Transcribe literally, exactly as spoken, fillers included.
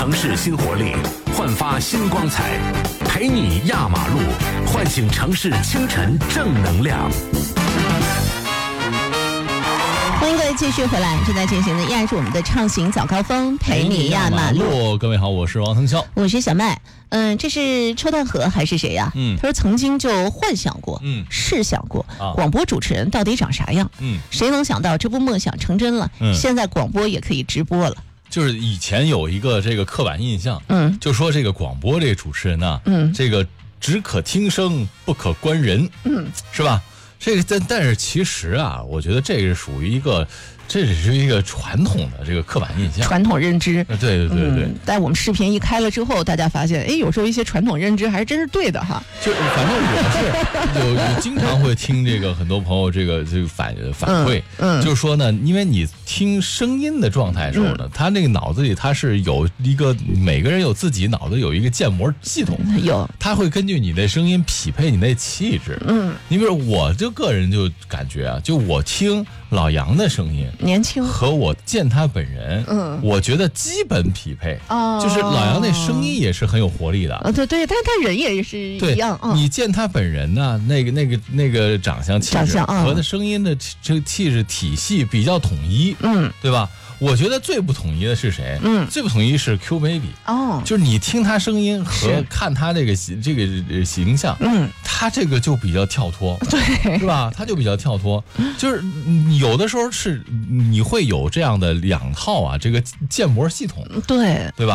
城市新活力，焕发新光彩，陪你压马路，唤醒城市清晨正能量。 欢迎各位继续回来，正在进行的依然是我们的畅行早高峰，陪你压马路。 各位好，我是王腾霄， 我是小麦。嗯，这是邱大河还是谁呀、啊？ 嗯， 他说曾经就幻想过， 嗯， 试想过、 啊、 广播主持人到底长啥样。 嗯， 谁能想到这不梦想成真了？ 嗯， 现在广播也可以直播了。 就是以前有一个这个刻板印象， 嗯， 就说这个广播这个主持人呢、啊， 嗯， 这个只可听声不可观人， 嗯， 是吧？这个但但是其实啊，我觉得这是属于一个。这只是一个传统的这个刻板印象， 传统认知。 对对对对、 嗯。但我们视频一开了之后，大家发现，哎，有时候一些传统认知还是真是对的哈。 就反正我是有有经常会听这个很多朋友这个这个反反馈， 嗯，嗯就是说呢，因为你听声音的状态的时候呢，嗯、他那个脑子里他是有一个每个人有自己脑子有一个建模系统， 有， 他会根据你的声音匹配你那气质。 嗯， 你比如我就个人就感觉啊，就我听老杨的声音。 年轻和我见他本人， 嗯， 我觉得基本匹配， 哦， 就是老杨那声音也是很有活力的， 啊，对对，但他人也是一样啊、 嗯。你见他本人呢，那个那个那个长相气质和他声音的这个气质体系比较统一， 嗯， 对吧？我觉得最不统一的是谁？ 嗯， 最不统一是 Q Baby 哦， 就是你听他声音和看他这个这个形象， 嗯， 他这个就比较跳脱， 对， 是吧？他就比较跳脱，就是有的时候是你会有这样的两套啊，这个建模系统， 对， 对吧？